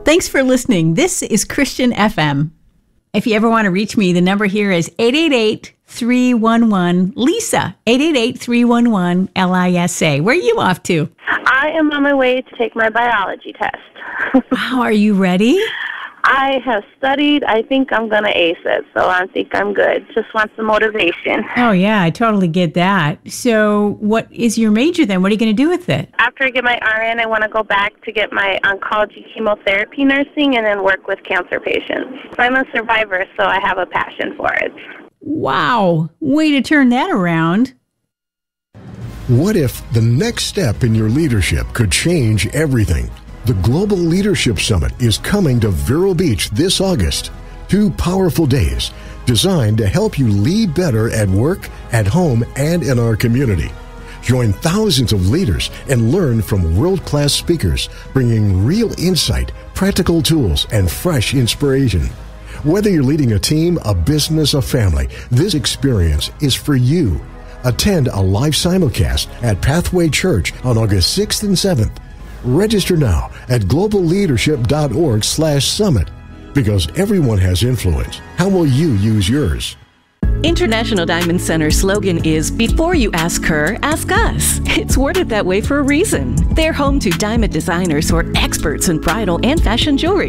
Thanks for listening. This is Christian FM. If you ever want to reach me, the number here is 888-311-LISA, 888-311-LISA. Where are you off to? I am on my way to take my biology test. Wow, are you ready? I have studied. I think I'm going to ace it, so I think I'm good. Just want some motivation. Oh, yeah, I totally get that. So what is your major then? What are you going to do with it? After I get my RN, I want to go back to get my oncology chemotherapy nursing and then work with cancer patients. I'm a survivor, so I have a passion for it. Wow, way to turn that around. What if the next step in your leadership could change everything? The Global Leadership Summit is coming to Vero Beach this August. 2 powerful days designed to help you lead better at work, at home, and in our community. Join thousands of leaders and learn from world-class speakers, bringing real insight, practical tools, and fresh inspiration. Whether you're leading a team, a business, a family, this experience is for you. Attend a live simulcast at Pathway Church on August 6th and 7th. Register now at globalleadership.org/summit. Because everyone has influence. How will you use yours? International Diamond Center's slogan is, "Before you ask her, ask us." It's worded that way for a reason. They're home to diamond designers who are experts in bridal and fashion jewelry.